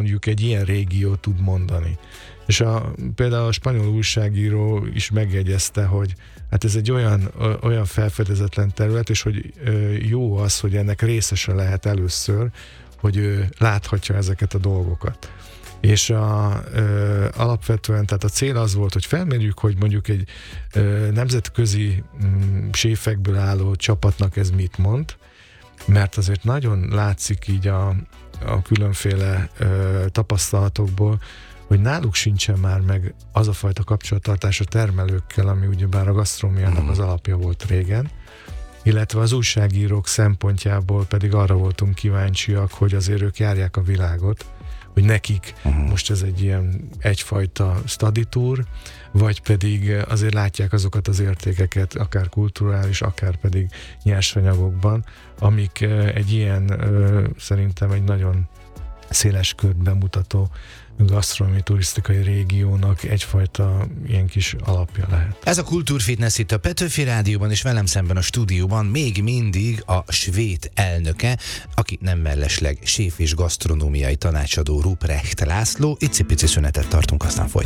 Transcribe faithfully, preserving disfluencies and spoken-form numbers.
mondjuk egy ilyen régió tud mondani. És a, például a spanyol újságíró is megjegyezte, hogy hát ez egy olyan, olyan felfedezetlen terület, és hogy jó az, hogy ennek részese lehet először, hogy ő láthatja ezeket a dolgokat. És a, ö, alapvetően, tehát a cél az volt, hogy felmérjük, hogy mondjuk egy ö, nemzetközi m, séfekből álló csapatnak ez mit mond, mert azért nagyon látszik így a, a különféle ö, tapasztalatokból, hogy náluk sincsen már meg az a fajta kapcsolattartás a termelőkkel, ami ugyebár a gasztronómiának az alapja volt régen, illetve az újságírók szempontjából pedig arra voltunk kíváncsiak, hogy azért ők járják a világot, hogy nekik uh-huh. most ez egy ilyen egyfajta study tour, vagy pedig azért látják azokat az értékeket, akár kulturális, akár pedig nyersanyagokban, amik egy ilyen szerintem egy nagyon széles kört bemutató gasztronómiai turisztikai régiónak egyfajta ilyen kis alapja lehet. Ez a Kulturfitness itt a Petőfi Rádióban, és velem szemben a stúdióban még mindig a svéd elnöke, aki nem mellesleg séf és gasztronómiai tanácsadó Ruprecht László. Icipici szünetet tartunk, aztán folytatjuk.